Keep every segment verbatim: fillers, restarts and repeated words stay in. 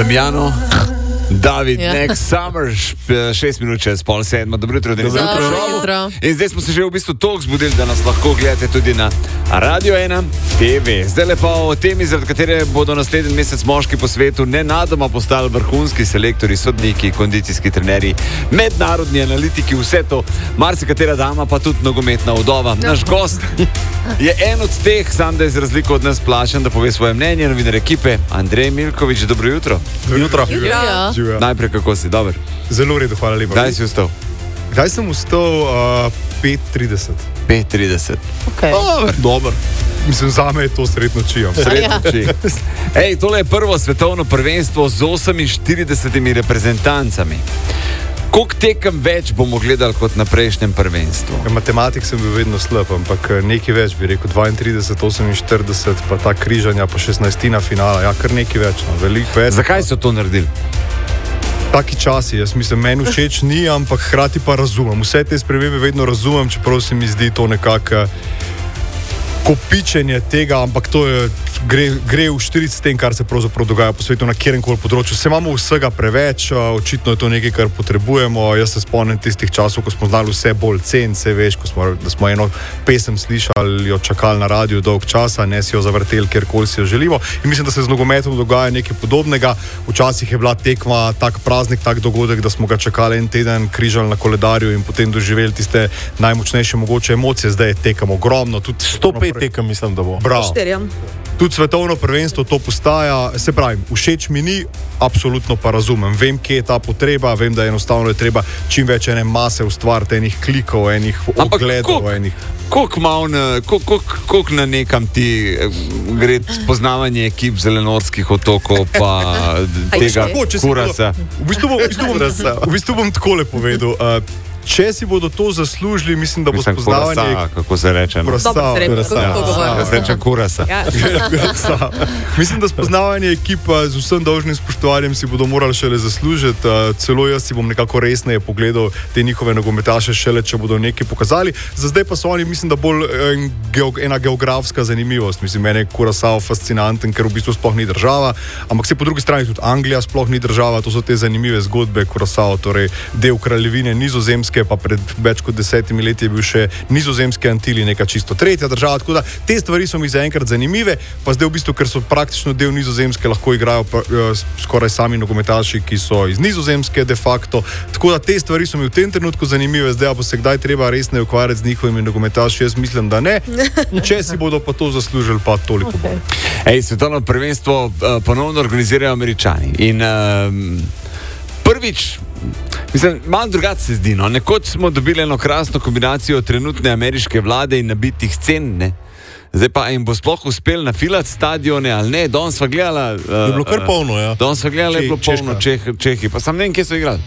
Damjano, David, Ja. Next Summer, šp- šest minut čez pol sedmo. Dobro jutro, Denis. Dobro jutro. In zdaj smo se že v bistvu toliko zbudili, da nas lahko gledate tudi na Radio ena T V. Zdaj lepa o temi, zaradi katere bodo naslednji mesec moški po svetu nenadoma postali vrhunski selektori, sodniki, kondicijski trenerji, mednarodni analitiki, vse to. Marsikatera dama, pa tudi nogometna vdova. Naš gost je en od teh, sam da je z razliko od nas plačen, da pove svoje mnenje. Novinar ekipe Andrej Milković, dobro jutro. Jutro. Ja. Živijo. Najprej, kako si, dober. Zelo redo, hvala lepa. Kdaj si vstal? Kdaj sem vstal? Uh, pet trideset. pet trideset. Okay. Dober. Dober. Mislim, zame je to sredno čijem. Ja. Ej, tole je prvo svetovno prvenstvo z oseminštiridesetimi reprezentancami. Koliko tekem več bomo gledali kot na prejšnjem prvenstvu? Matematik sem bil vedno slab, ampak nekaj več bi rekel. dvaintrideset, oseminštirideset, pa ta križanja, pa šestnajstina finala. Ja, kar nekaj več. No. Veliko več. Zakaj so to naredili? Taki časi, jaz mislim, meni všeč ni, ampak hkrati pa razumem. Vse te spremembe vedno razumem, čeprav se mi zdi to nekako kopičenje tega, ampak to je, gre, gre v štiric s tem, kar se pravzaprav dogaja po svetu na kjerkoli področju. Se imamo vsega preveč, očitno je to nekaj, kar potrebujemo. Jaz se spomnim tistih časov, ko smo znali vse bolj cen, vse veš, ko smo, da smo eno pesem slišali, jo čakali na radiju dolg časa, ne si jo zavrteli, kjerkoli si jo želimo. In mislim, da se z nogometom dogaja nekaj podobnega. Včasih je bila tekma tak praznik, tak dogodek, da smo ga čakali en teden, križali na koledarju in potem doživeli tiste najmočnejše mogoče emocije. Zdaj je tekem ogromno. sto pet tekem mislim, da bo. Bravo. Tudi svetovno prvenstvo to postaja, se pravi, všeč mi ni, absolutno pa razumem. Vem, kje je ta potreba, vem, da enostavno je treba čim več ene mase ustvariti, enih klikov, enih ogledov, enih... Koliko malo na, kolik, kolik, kolik na nekam ti gre spoznavanje ekip zelenorskih otokov pa tega kurasa? V bistvu bom, v bistvu bom, v bistvu bom takole povedal. Uh, Če si bodo to zaslužili, mislim, da bo mislim, spoznavanje... Kurasa, kako se reče? Kurasa. Jaz rečem kurasa. Ja. Mislim, da spoznavanje ekipa z vsem dolžnim spoštovanjem si bodo morali šele zaslužiti. Uh, celo jaz si bom nekako resneje pogledal te njihove nogometaše šele, če bodo nekaj pokazali. Za zdaj pa so oni, mislim, da bolj en, geog, ena geografska zanimivost. Mislim, meni je Kurasao fascinanten, ker v bistvu sploh ni država, ampak se po drugi strani tudi Anglija sploh ni država. To so te zanimive zgodbe Kurasao, torej del kraljevine Nizozemske, pa pred več kot desetimi leti je bil še Nizozemske Antili, neka čisto tretja država, tako da te stvari so mi zaenkrat zanimive, pa zdaj v bistvu, ker so praktično del Nizozemske, lahko igrajo pa, uh, skoraj sami nogometaši, ki so iz Nizozemske de facto, tako da te stvari so mi v tem trenutku zanimive, zdaj pa se kdaj treba res ne ukvarjati z njihovimi nogometaši, jaz mislim, da ne, če si bodo pa to zaslužili, pa toliko bolj. Ej, svetovno prvenstvo uh, ponovno organizirajo Američani in uh, prvič, mislim, malo drugače se zdi, no. Nekoč smo dobili eno krasno kombinacijo trenutne ameriške vlade in nabitih cen, ne. Zdaj pa jim bo sploh uspel nafilati stadione ali ne, danes sva gledala... Uh, je bilo kar polno, ja. Danes sva gledala, je bilo polno Čeh, Čehi, pa sam ne vem, kje so igrali.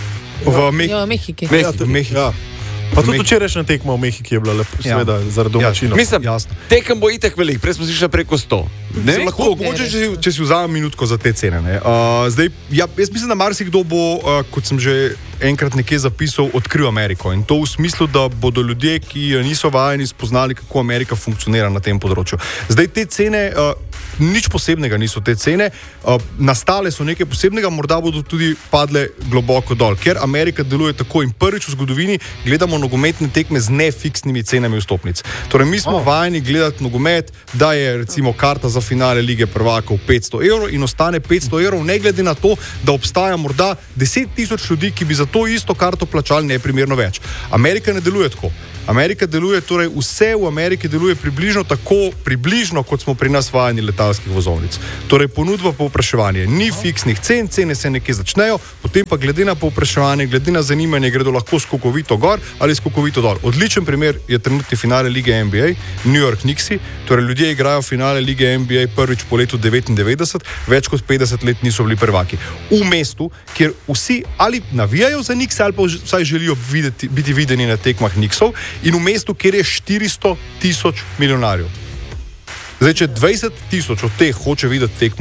V Meh- Jo, Mehiki. Mehiki. Mehiki. Ja. Pa tudi včerajšnja tekma v Mehiki je bila lepo, Ja. seveda, zaradi domačinov. Mislim, jasno. tekem bo itak velik, prej smo slišali preko sto. Ne vem, Lahko, koliko. mogoče, če, si- če si vzamem minutko za te cene. Ne. Uh, zdaj, ja, jaz mislim, da marsikdo bo, uh, kot sem že enkrat nekje zapisal, odkril Ameriko. In to v smislu, da bodo ljudje, ki niso vajeni, spoznali, kako Amerika funkcionira na tem področju. Zdaj te cene, uh, nič posebnega niso te cene, uh, nastale so nekaj posebnega, morda bodo tudi padle globoko dol, ker Amerika deluje tako in prvič v zgodovini gledamo nogometne tekme z nefiksnimi cenami vstopnic. Torej, mi smo oh. vajeni gledati nogomet, da je recimo karta za finale Lige prvakov petsto evrov in ostane petsto evrov, ne glede na to, da obstaja morda deset tisoč ljudi, ki bi za to isto karto plačali neprimerno več. Amerika ne deluje tako. Amerika deluje, torej vse v Ameriki deluje približno tako, približno kot smo pri nas vajeni letalskih vozovnic. Torej ponudba pa povpraševanje. Ni fiksnih cen, cene se nekje začnejo, potem pa glede na povpraševanje, glede na zanimanje gredo lahko skokovito gor ali skokovito dol. Odličen primer je trenutni finale Lige N B A, New York Knicksi, torej ljudje igrajo finale Lige N B A prvič po letu devetindevetdeset, več kot petdeset let niso bili prvaki. V mestu, kjer vsi ali navijajo za Knicks ali pa vsaj želijo videti, biti videni na tekmah Knicksov, in v mestu, kjer je štiristo tisoč milijonarjev. Zdaj, če dvajset tisoč od teh hoče videti tekmo